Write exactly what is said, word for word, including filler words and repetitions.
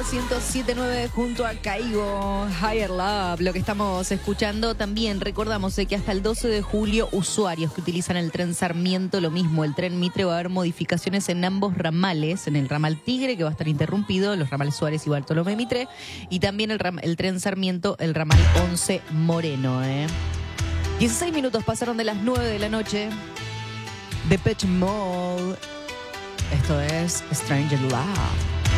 ciento siete punto nueve junto a Caigo, Higher Love. Lo que estamos escuchando también, recordamos eh, que hasta el doce de julio, usuarios que utilizan el tren Sarmiento, lo mismo, el tren Mitre, va a haber modificaciones en ambos ramales, en el ramal Tigre, que va a estar interrumpido, los ramales Suárez y Bartolomé Mitre, y también el, ram el tren Sarmiento, el ramal once Moreno. Eh. dieciséis minutos pasaron de las nueve de la noche. Depeche Mode. Esto es Stranger Love.